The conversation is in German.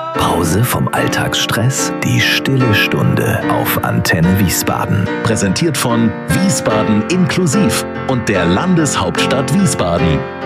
Pause vom Alltagsstress? Die stille Stunde auf Antenne Wiesbaden. Präsentiert von Wiesbaden inklusiv und der Landeshauptstadt Wiesbaden.